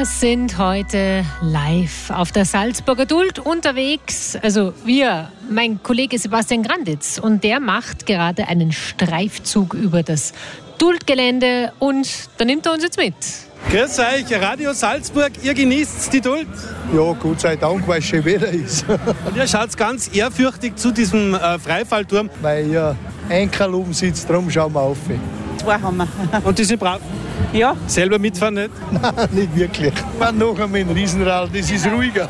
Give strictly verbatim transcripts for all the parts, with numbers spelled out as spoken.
Wir sind heute live auf der Salzburger Duld unterwegs. Also wir, mein Kollege Sebastian Granditz, und der macht gerade einen Streifzug über das Duldgelände und da nimmt er uns jetzt mit. Grüß euch, Radio Salzburg, ihr genießt die Duld? Ja, Gott sei Dank, weil es schön Wetter ist. Und ihr schaut ganz ehrfürchtig zu diesem äh, Freifallturm. Weil ja ein Kerl oben sitzt, darum schauen wir auf. Zwei haben wir. Und die sind brav? Ja. Selber mitfahren nicht? Nein, nicht wirklich. Man noch einmal ein Riesenrad, das ist ruhiger.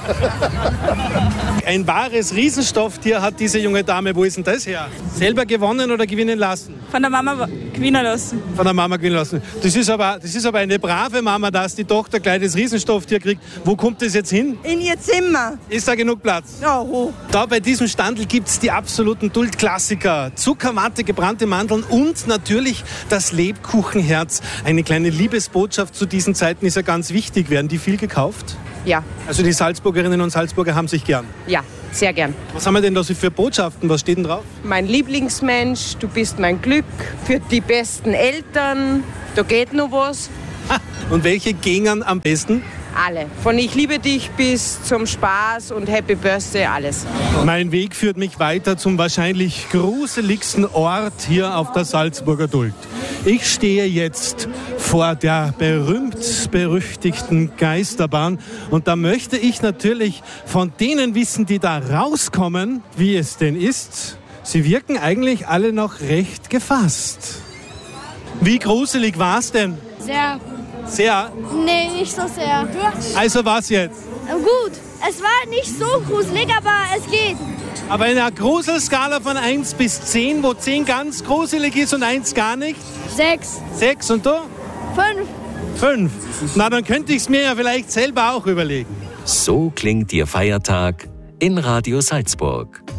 Ein wahres Riesenstofftier hat diese junge Dame. Wo ist denn das her? Selber gewonnen oder gewinnen lassen? Von der Mama gewinnen lassen. Von der Mama gewinnen lassen. Das ist aber, das ist aber eine brave Mama, dass die Tochter gleich das Riesenstofftier kriegt. Wo kommt das jetzt hin? In ihr Zimmer. Ist da genug Platz? Ja, hoch. Da bei diesem Standel gibt es die absoluten Duld-Klassiker. Zuckerwatte, gebrannte Mandeln und natürlich das Lebkuchenherz. Eine kleine Liebesbotschaft zu diesen Zeiten ist ja ganz wichtig. Werden die viel gekauft? Ja. Also die Salzburgerinnen und Salzburger haben sich gern? Ja, sehr gern. Was haben wir denn da so für Botschaften? Was steht denn drauf? Mein Lieblingsmensch, du bist mein Glück, für die besten Eltern, da geht noch was. Und welche gingen am besten? Alle. Von Ich liebe dich bis zum Spaß und Happy Birthday, alles. Mein Weg führt mich weiter zum wahrscheinlich gruseligsten Ort hier auf der Salzburger Duld. Ich stehe jetzt vor der berühmt-berüchtigten Geisterbahn und da möchte ich natürlich von denen wissen, die da rauskommen, wie es denn ist. Sie wirken eigentlich alle noch recht gefasst. Wie gruselig war's denn? Sehr. Sehr? Nee, nicht so sehr. Also was jetzt? Gut, es war nicht so gruselig, aber es geht. Aber in einer Gruselskala von eins bis zehn, wo zehn ganz gruselig ist und eins gar nicht? Sechs. sechs und du? Fünf. fünf. Na, dann könnte ich es mir ja vielleicht selber auch überlegen. So klingt Ihr Feiertag in Radio Salzburg.